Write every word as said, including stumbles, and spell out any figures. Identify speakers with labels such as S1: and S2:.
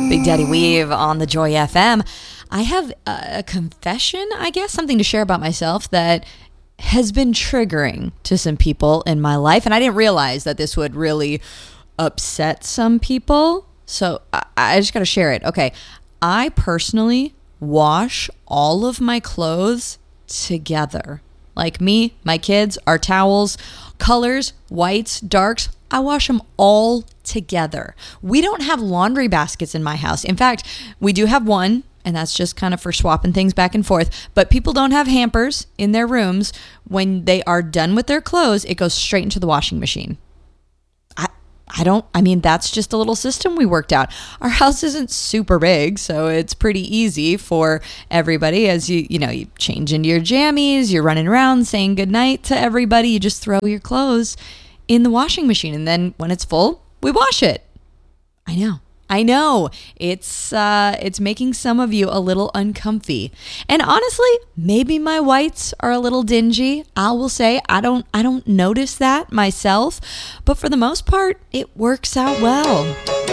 S1: Big Daddy Weave on the Joy F M. I have a confession, I guess, something to share about myself that has been triggering to some people in my life. And I didn't realize that this would really upset some people. So I, I just got to share it. Okay. I personally wash all of my clothes together. Like me, my kids, our towels, colors, whites, darks, I wash them all together. We don't have laundry baskets in my house. In fact, we do have one, and that's just kind of for swapping things back and forth. But people don't have hampers in their rooms. When they are done with their clothes, it goes straight into the washing machine. I I don't, I mean, that's just a little system we worked out. Our house isn't super big, so it's pretty easy for everybody. As you, you know, you change into your jammies, you're running around saying goodnight to everybody. You just throw your clothes in the washing machine, and then when it's full, we wash it. I know. I know it's uh, it's making some of you a little uncomfy, and honestly, maybe my whites are a little dingy. I will say I don't I don't notice that myself, but for the most part, it works out well.